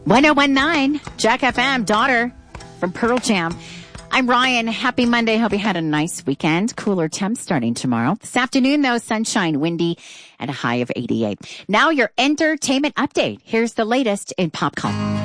1019, Jack FM, daughter from Pearl Jam. I'm Ryan. Happy Monday. Hope you had a nice weekend. Cooler temps starting tomorrow. This afternoon, though, sunshine, windy, and a high of 88. Now your entertainment update. Here's the latest in pop culture.